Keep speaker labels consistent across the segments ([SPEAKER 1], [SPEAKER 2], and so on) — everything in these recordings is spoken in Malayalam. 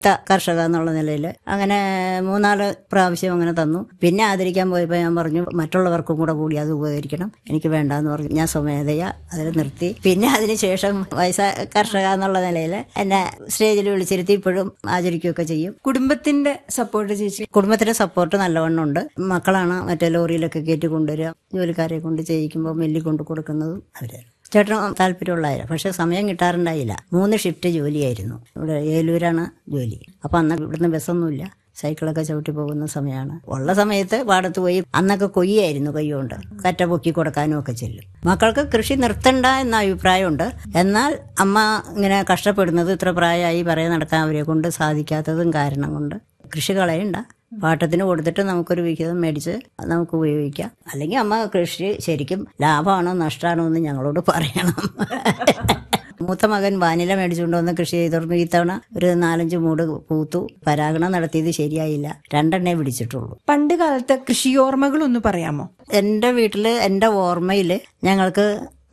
[SPEAKER 1] കർഷക എന്നുള്ള നിലയിൽ അങ്ങനെ 3-4 പ്രാവശ്യം അങ്ങനെ തന്നു. പിന്നെ ആദരിക്കാൻ പോയപ്പോൾ ഞാൻ പറഞ്ഞു മറ്റുള്ളവർക്കും കൂടി അത് ഉപകരിക്കണം, എനിക്ക് വേണ്ടാന്ന് പറഞ്ഞു. ഞാൻ സ്വമേധയാ അതിൽ നിർത്തി. പിന്നെ അതിനുശേഷം കർഷക എന്നുള്ള നിലയിൽ എന്നെ സ്റ്റേജിൽ വിളിച്ചിരുത്തി ഇപ്പോഴും ആചരിക്കുകയൊക്കെ ചെയ്യും.
[SPEAKER 2] കുടുംബത്തിന്റെ സപ്പോർട്ട് ചേച്ചി?
[SPEAKER 1] കുടുംബത്തിന്റെ സപ്പോർട്ട് നല്ലവണ്ണം ഉണ്ട്. മക്കളാണ് മറ്റേ ലോറിയിലൊക്കെ കയറ്റി കൊണ്ടുവരിക, ജോലിക്കാരെ കൊണ്ട് ചെയ്യിക്കുമ്പോൾ മില്ലി കൊണ്ട് കൊടുക്കുന്നതും അവരാണ്. ചേട്ടനും താല്പര്യമുള്ളതായിരുന്നു, പക്ഷെ സമയം കിട്ടാറുണ്ടായില്ല. 3 ഷിഫ്റ്റ് ജോലിയായിരുന്നു. ഇവിടെ ഏലൂരാണ് ജോലി. അപ്പം അന്ന് ഇവിടുന്ന് ബസ്സൊന്നുമില്ല, സൈക്കിളൊക്കെ ചവിട്ടി പോകുന്ന സമയമാണ്. ഉള്ള സമയത്ത് പാടത്ത് പോയി അന്നൊക്കെ കൊയ്യായിരുന്നു, കൈകൊണ്ട് കറ്റ പൊക്കി കൊടുക്കാനും ഒക്കെ ചെല്ലും. മക്കൾക്ക് കൃഷി നിർത്തണ്ട എന്ന അഭിപ്രായമുണ്ട്. എന്നാൽ അമ്മ ഇങ്ങനെ കഷ്ടപ്പെടുന്നത് ഇത്ര പ്രായമായി പറയാൻ നടക്കാൻ അവരെ കൊണ്ട് സാധിക്കാത്തതും കാരണം കൊണ്ട് കൃഷി കളയണ്ട, പാട്ടത്തിന് കൊടുത്തിട്ട് നമുക്കൊരു വിഹിതം മേടിച്ച് നമുക്ക് ഉപയോഗിക്കാം. അല്ലെങ്കിൽ അമ്മ കൃഷി ശരിക്കും ലാഭമാണോ നഷ്ടമാണോ എന്ന് ഞങ്ങളോട് പറയണം. മൂത്ത മകൻ വാനില മേടിച്ചുകൊണ്ട് വന്ന് കൃഷി ചെയ്തോർന്നു. ഇത്തവണ ഒരു 4-5 മൂട് പൂത്തു. പരാഗണം നടത്തിയത് ശരിയായില്ല, 2 പിടിച്ചിട്ടുള്ളൂ.
[SPEAKER 2] പണ്ട് കാലത്തെ കൃഷിയോർമ്മകളൊന്ന് പറയാമോ?
[SPEAKER 1] എൻ്റെ വീട്ടില് എൻ്റെ ഓർമ്മയില് ഞങ്ങൾക്ക്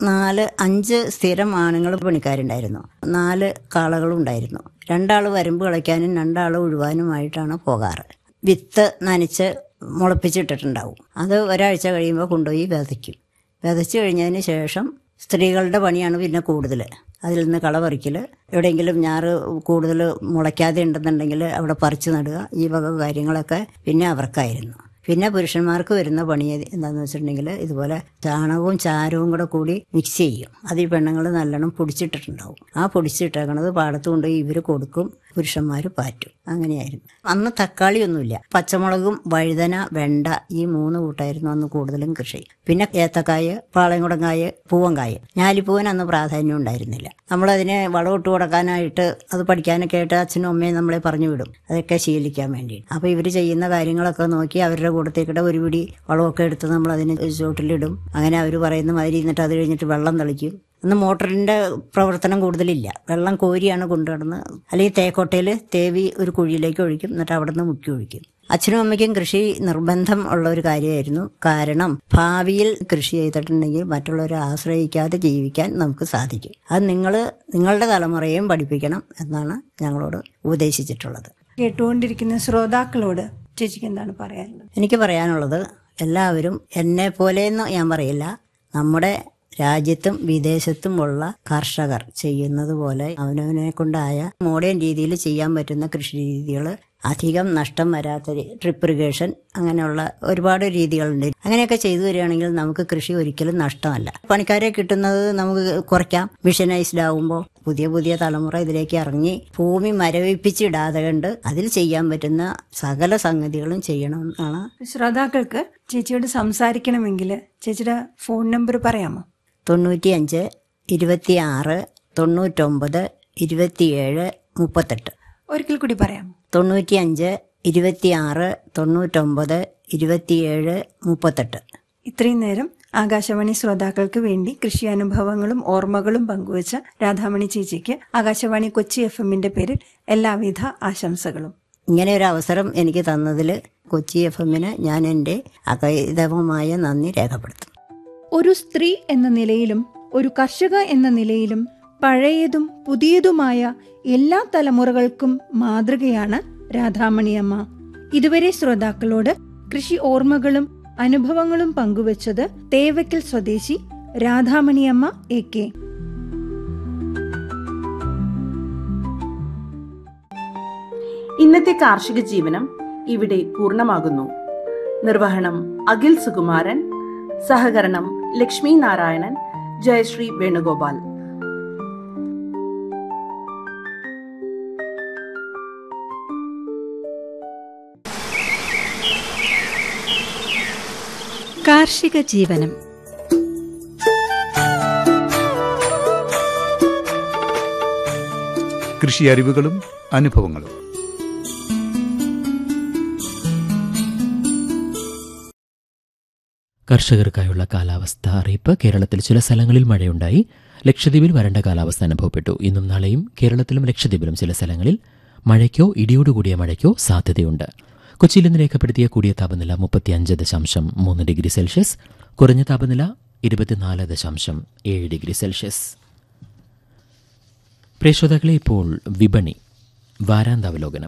[SPEAKER 1] 4-5 സ്ഥിരം ആണുങ്ങൾ പണിക്കാരുണ്ടായിരുന്നു. 4 കാളകളും ഉണ്ടായിരുന്നു. 2 ആള് വരമ്പ് കളയ്ക്കാനും 2 ആള് ഉഴുവാനുമായിട്ടാണ് പോകാറ്. വിത്ത് നനച്ച് മുളപ്പിച്ചിട്ടിട്ടുണ്ടാവും. അത് ഒരാഴ്ച കഴിയുമ്പോൾ കൊണ്ടുപോയി വിതയ്ക്കും. വിതച്ച് കഴിഞ്ഞതിന് ശേഷം സ്ത്രീകളുടെ പണിയാണ് പിന്നെ കൂടുതൽ. അതിൽ നിന്ന് കള പറിക്കൽ, എവിടെയെങ്കിലും ഞാറ് കൂടുതൽ മുളയ്ക്കാതെ ഉണ്ടെന്നുണ്ടെങ്കിൽ അവിടെ പറിച്ചു നടുക, ഈ വക കാര്യങ്ങളൊക്കെ പിന്നെ അവർക്കായിരുന്നു. പിന്നെ പുരുഷന്മാർക്ക് വരുന്ന പണി എന്താണെന്ന് വെച്ചിട്ടുണ്ടെങ്കിൽ ഇതുപോലെ ചാണകവും ചാരവും കൂടി മിക്സ് ചെയ്യും. അത് ഈ പെണ്ണുങ്ങൾ നല്ലോണം പൊടിച്ചിട്ടിട്ടുണ്ടാവും. ആ പൊടിച്ചിട്ടേക്കണത് പാടത്ത് കൊണ്ടുപോയി ഇവർ കൊടുക്കും, പുരുഷന്മാർ പാറ്റും. അങ്ങനെയായിരുന്നു. അന്ന് തക്കാളിയൊന്നുമില്ല. പച്ചമുളകും വഴുതന, വെണ്ട, ഈ 3 കൂട്ടായിരുന്നു അന്ന് കൂടുതലും കൃഷി. പിന്നെ ഏത്തക്കായ്, പാളയംകുടങ്കായ്, പൂവങ്കായ്. ഞാലിപ്പൂവന് അന്ന് പ്രാധാന്യം ഉണ്ടായിരുന്നില്ല. നമ്മളതിനെ വളമിട്ട് കൊടുക്കാനായിട്ട് അത് പഠിക്കാനൊക്കെ ആയിട്ട് അച്ഛനും അമ്മയും നമ്മളെ പറഞ്ഞു വിടും, അതൊക്കെ ശീലിക്കാൻ വേണ്ടി. അപ്പോൾ ഇവർ ചെയ്യുന്ന കാര്യങ്ങളൊക്കെ നോക്കി അവരുടെ കൂട്ടത്തേക്കിടെ ഒരു പിടി വളമൊക്കെ എടുത്ത് നമ്മൾ അതിന് ചോട്ടിലിടും. അങ്ങനെ അവർ പറയുന്ന മാതിരി എന്നിട്ട് അത് കഴിഞ്ഞിട്ട് വെള്ളം തളിക്കും. അന്ന് മോട്ടറിന്റെ പ്രവർത്തനം കൂടുതലില്ല. വെള്ളം കോരിയാണ് കൊണ്ടുവന്ന്, അല്ലെങ്കിൽ തേക്കോട്ടയിൽ തേവി ഒരു കുഴിയിലേക്ക് ഒഴിക്കും, എന്നിട്ട് അവിടെ നിന്ന് മുക്കി ഒഴിക്കും. അച്ഛനും അമ്മയ്ക്കും കൃഷി നിർബന്ധം ഉള്ള ഒരു കാര്യമായിരുന്നു. കാരണം ഭാവിയിൽ കൃഷി ചെയ്തിട്ടുണ്ടെങ്കിൽ മറ്റുള്ളവരെ ആശ്രയിക്കാതെ ജീവിക്കാൻ നമുക്ക് സാധിക്കും. അത് നിങ്ങളുടെ തലമുറയെയും പഠിപ്പിക്കണം എന്നാണ് ഞങ്ങളോട് ഉപദേശിച്ചിട്ടുള്ളത്.
[SPEAKER 2] കേട്ടുകൊണ്ടിരിക്കുന്ന ശ്രോതാക്കളോട് ചേച്ചിക്ക് എന്താണ് പറയാനുള്ളത്?
[SPEAKER 1] എനിക്ക് പറയാനുള്ളത്, എല്ലാവരും എന്നെ പോലെയെന്ന് ഞാൻ പറയില്ല, നമ്മുടെ രാജ്യത്തും വിദേശത്തുമുള്ള കർഷകർ ചെയ്യുന്നത് പോലെ അവനവനെ കൊണ്ടായ മോഡേൺ രീതിയിൽ ചെയ്യാൻ പറ്റുന്ന കൃഷി രീതികൾ, അധികം നഷ്ടം വരാത്ത ഡ്രിപ്പ് ഇറിഗേഷൻ, അങ്ങനെയുള്ള ഒരുപാട് രീതികളുണ്ട്. അങ്ങനെയൊക്കെ ചെയ്തു വരികയാണെങ്കിൽ നമുക്ക് കൃഷി ഒരിക്കലും നഷ്ടമല്ല. പണിക്കാരെ കിട്ടുന്നത് നമുക്ക് കുറയ്ക്കാം. മിഷനൈസ്ഡ് ആകുമ്പോൾ പുതിയ തലമുറ ഇതിലേക്ക് ഇറങ്ങി ഭൂമി മരവിപ്പിച്ചിടാതെ കണ്ട് അതിൽ ചെയ്യാൻ പറ്റുന്ന സകല സംഗതികളും ചെയ്യണം എന്നാണ്.
[SPEAKER 2] ശ്രോതാക്കൾക്ക് ചേച്ചിയോട് സംസാരിക്കണമെങ്കിൽ ചേച്ചിയുടെ ഫോൺ നമ്പർ പറയാമോ?
[SPEAKER 1] 95 26 99 27 38.
[SPEAKER 2] ഒരിക്കൽ കൂടി പറയാം.
[SPEAKER 1] 95 26 99 27 38.
[SPEAKER 2] ഇത്രയും നേരം ആകാശവാണി ശ്രോതാക്കൾക്ക് വേണ്ടി കൃഷി അനുഭവങ്ങളും ഓർമ്മകളും പങ്കുവച്ച രാധാമണി ചേച്ചിക്ക് ആകാശവാണി കൊച്ചി FM-ന്റെ പേരിൽ എല്ലാവിധ ആശംസകളും.
[SPEAKER 1] ഇങ്ങനെ ഒരു അവസരം എനിക്ക് തന്നതിൽ കൊച്ചി FM-ന് ഞാൻ എൻ്റെ അഗൈതവമായ നന്ദി രേഖപ്പെടുത്തും.
[SPEAKER 3] ഒരു സ്ത്രീ എന്ന നിലയിലും ഒരു കർഷക എന്ന നിലയിലും പഴയതും പുതിയതുമായ എല്ലാ തലമുറകൾക്കും മാതൃകയാണ് രാധാമണിയമ്മ. ഇതുവരെ ശ്രോതാക്കളോട് കൃഷി ഓർമ്മകളും അനുഭവങ്ങളും പങ്കുവച്ചത് തേവയ്ക്കൽ സ്വദേശി രാധാമണിയമ്മ AK.
[SPEAKER 4] ഇന്നത്തെ കാർഷിക ജീവനം ഇവിടെ പൂർണ്ണമാകുന്നു. നിർവഹണം അഖിൽ സുകുമാരൻ, സഹകരണം ലക്ഷ്മി നാരായണൻ, ജയശ്രീ വേണുഗോപാൽ.
[SPEAKER 5] കാർഷിക ജീവനം.
[SPEAKER 6] കൃഷി അറിവുകളും അനുഭവങ്ങളും.
[SPEAKER 7] കർഷകർക്കായുള്ള കാലാവസ്ഥ അറിയിപ്പ്. കേരളത്തിൽ ചില സ്ഥലങ്ങളിൽ മഴയുണ്ടായി. ലക്ഷദ്വീപിൽ വരണ്ട കാലാവസ്ഥ അനുഭവപ്പെട്ടു. ഇന്നും നാളെയും കേരളത്തിലും ലക്ഷദ്വീപിലും ചില സ്ഥലങ്ങളിൽ മഴയ്ക്കോ ഇടിയോടുകൂടിയ മഴയ്ക്കോ സാധ്യതയുണ്ട്. കൊച്ചിയിൽ ഇന്ന് രേഖപ്പെടുത്തിയ കൂടിയ താപനില 35.3 ഡിഗ്രി സെൽഷ്യസ്, കുറഞ്ഞ താപനില 24.7 ഡിഗ്രി സെൽഷ്യസ്. പ്രിയ ശ്രോതാക്കളെ, ഇപ്പോൾ വിപണി. വാരാന്താവലോകനം.